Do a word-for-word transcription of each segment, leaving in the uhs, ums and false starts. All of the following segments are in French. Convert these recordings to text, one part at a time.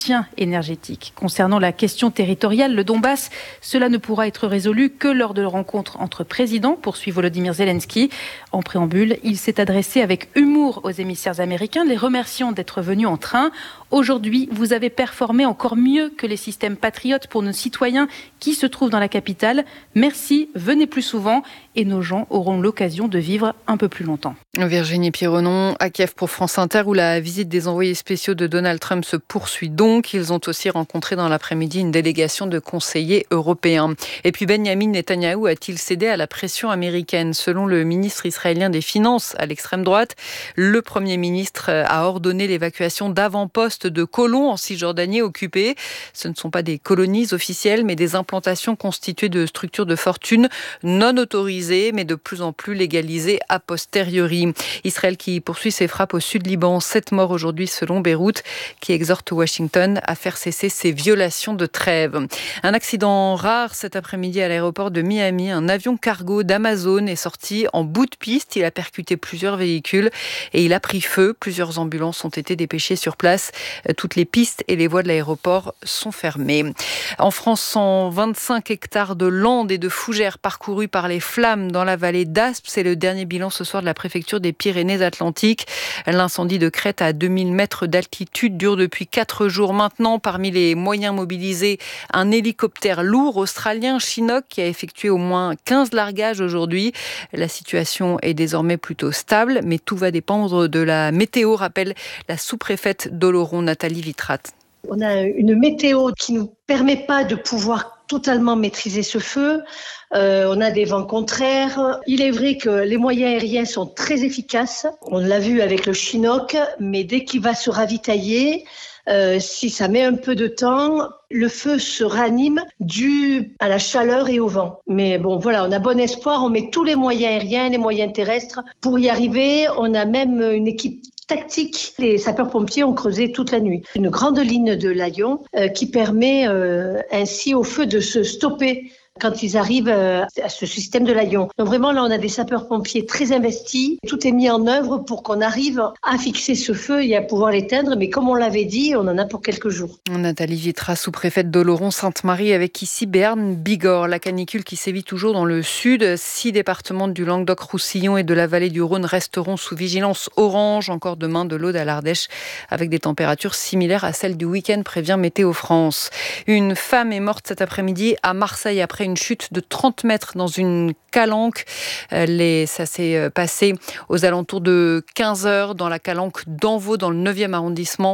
énergétique. Concernant la question territoriale, le Donbass, cela ne pourra être résolu que lors de la rencontre entre présidents, poursuit Volodymyr Zelensky. En préambule, il s'est adressé avec humour aux émissaires américains, les remerciant d'être venus en train. Aujourd'hui, vous avez performé encore mieux que les systèmes patriotes pour nos citoyens qui se trouvent dans la capitale. Merci, venez plus souvent et nos gens auront l'occasion de vivre un peu plus longtemps. Virginie Pironon à Kiev pour France Inter, où la visite des envoyés spéciaux de Donald Trump se poursuit donc. Ils ont aussi rencontré dans l'après-midi une délégation de conseillers européens. Et puis Benyamin Netanyahou a-t-il cédé à la pression américaine? Selon le ministre israélien des Finances à l'extrême droite, le Premier ministre a ordonné l'évacuation d'avant-postes de colons en Cisjordanie occupés. Ce ne sont pas des colonies officielles, mais des implantations constituées de structures de fortune non autorisées, mais de plus en plus légalisées a posteriori. Israël qui poursuit ses frappes au sud Liban, sept morts aujourd'hui selon Beyrouth, qui exhorte Washington à faire cesser ces violations de trêve. Un accident rare cet après-midi à l'aéroport de Miami. Un avion cargo d'Amazon est sorti en bout de piste. Il a percuté plusieurs véhicules et il a pris feu. Plusieurs ambulances ont été dépêchées sur place. Toutes les pistes et les voies de l'aéroport sont fermées. En France, cent vingt-cinq hectares de landes et de fougères parcourus par les flammes dans la vallée d'Aspe. C'est le dernier bilan ce soir de la préfecture des Pyrénées-Atlantiques. L'incendie de Crête à deux mille mètres d'altitude dure depuis quatre jours maintenant. Parmi les moyens mobilisés, un hélicoptère lourd australien Chinook qui a effectué au moins quinze largages aujourd'hui. La situation est désormais plutôt stable, mais tout va dépendre de la météo, rappelle la sous-préfète d'Oloron, Nathalie Vitrat. On a une météo qui ne nous permet pas de pouvoir totalement maîtriser ce feu. Euh, on a des vents contraires. Il est vrai que les moyens aériens sont très efficaces. On l'a vu avec le Chinook, mais dès qu'il va se ravitailler, Euh, si ça met un peu de temps, le feu se ranime dû à la chaleur et au vent. Mais bon, voilà, on a bon espoir, on met tous les moyens aériens, les moyens terrestres pour y arriver. On a même une équipe tactique. Les sapeurs-pompiers ont creusé toute la nuit. Une grande ligne de Layon euh, qui permet euh, ainsi au feu de se stopper quand ils arrivent à ce système de Layon. Donc vraiment, là, on a des sapeurs-pompiers très investis. Tout est mis en œuvre pour qu'on arrive à fixer ce feu et à pouvoir l'éteindre. Mais comme on l'avait dit, on en a pour quelques jours. Nathalie Vitrat, sous-préfète d'Oloron-Sainte-Marie, avec ici Berne, Bigorre. La canicule qui sévit toujours dans le sud. Six départements du Languedoc-Roussillon et de la vallée du Rhône resteront sous vigilance orange encore demain, de l'Aude à l'Ardèche, avec des températures similaires à celles du week-end, prévient Météo France. Une femme est morte cet après-midi à Marseille après une chute de trente mètres dans une calanque. Les, ça s'est passé aux alentours de quinze heures dans la calanque d'Envaux, dans le neuvième arrondissement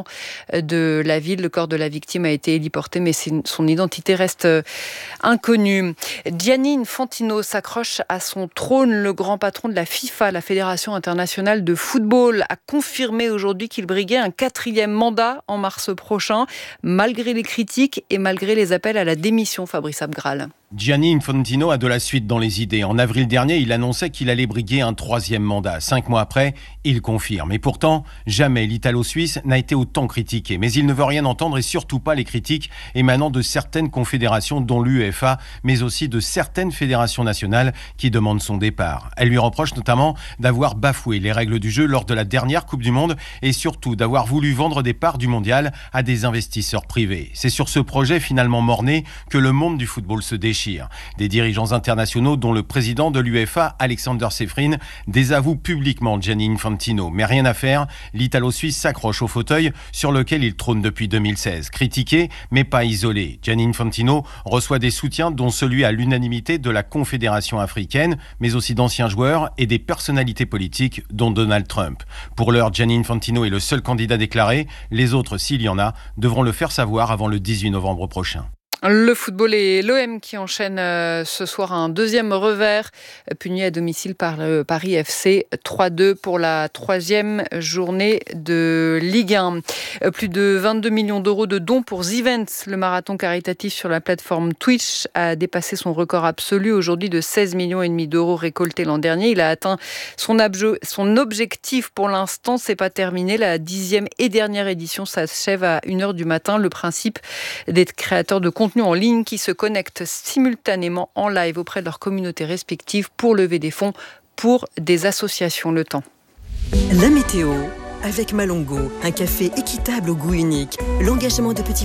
de la ville. Le corps de la victime a été héliporté, mais son identité reste inconnue. Gianni Infantino s'accroche à son trône. Le grand patron de la FIFA, la Fédération internationale de football, a confirmé aujourd'hui qu'il briguait un quatrième mandat en mars prochain, malgré les critiques et malgré les appels à la démission, Fabrice Abgral. Gianni Infantino a de la suite dans les idées. En avril dernier, il annonçait qu'il allait briguer un troisième mandat. Cinq mois après, il confirme. Et pourtant, jamais l'Italo-Suisse n'a été autant critiqué. Mais il ne veut rien entendre et surtout pas les critiques émanant de certaines confédérations, dont l'UEFA, mais aussi de certaines fédérations nationales qui demandent son départ. Elle lui reproche notamment d'avoir bafoué les règles du jeu lors de la dernière Coupe du Monde et surtout d'avoir voulu vendre des parts du mondial à des investisseurs privés. C'est sur ce projet finalement mort-né que le monde du football se déchire. Des dirigeants internationaux, dont le président de l'UEFA, Alexander Seferin, désavouent publiquement Gianni Infantino. Mais rien à faire, l'Italo-Suisse s'accroche au fauteuil sur lequel il trône depuis deux mille seize. Critiqué, mais pas isolé. Gianni Infantino reçoit des soutiens, dont celui à l'unanimité de la Confédération africaine, mais aussi d'anciens joueurs et des personnalités politiques, dont Donald Trump. Pour l'heure, Gianni Infantino est le seul candidat déclaré. Les autres, s'il y en a, devront le faire savoir avant le dix-huit novembre prochain. Le football et l'O M qui enchaînent euh, ce soir un deuxième revers, puni à domicile par le Paris F C trois deux pour la troisième journée de Ligue un. Euh, plus de vingt-deux millions d'euros de dons pour Zivents. Le marathon caritatif sur la plateforme Twitch a dépassé son record absolu aujourd'hui de seize millions et demi d'euros récoltés l'an dernier. Il a atteint son, abjo- son objectif pour l'instant. C'est pas terminé. La dixième et dernière édition s'achève à une heure du matin. Le principe d'être créateur de contenu en ligne qui se connectent simultanément en live auprès de leurs communautés respectives pour lever des fonds pour des associations. Le temps. La météo avec Malongo, un café équitable au goût unique. L'engagement de petits